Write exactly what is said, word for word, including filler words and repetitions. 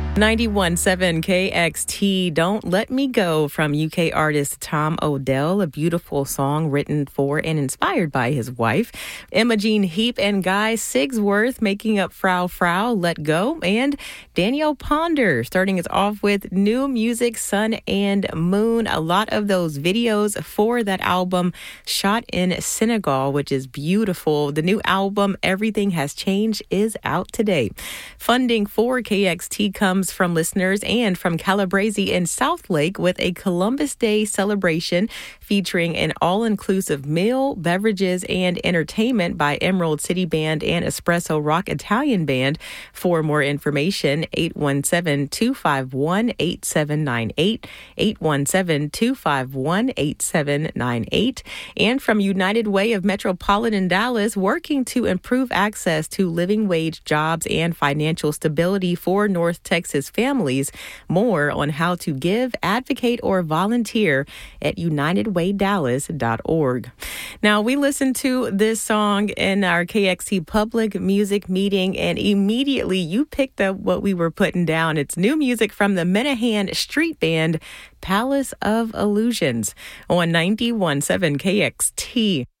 ninety-one point seven K X T, Don't Let Me Go from U K artist Tom Odell, a beautiful song written for and inspired by his wife. Imogen Heap and Guy Sigsworth making up Frau Frau, Let Go, and Danielle Ponder starting us off with new music, Sun and Moon. A lot of those videos for that album shot in Senegal, which is beautiful. The new album, Everything Has Changed, is out today. Funding for K X T comes from listeners and from Calabrese in Southlake with a Columbus Day celebration featuring an all-inclusive meal, beverages, and entertainment by Emerald City Band and Espresso Rock Italian Band. For more information, eight one seven, two five one, eight seven nine eight, eight one seven, two five one, eight seven nine eight. And from United Way of Metropolitan Dallas, working to improve access to living wage jobs and financial stability for North Texas families. More on how to give, advocate, or volunteer at united way dallas dot org. Now, we listened to this song in our K X T public music meeting, and immediately you picked up what we were putting down. It's new music from the Menahan Street Band, Palace of Illusions, on ninety-one point seven K X T.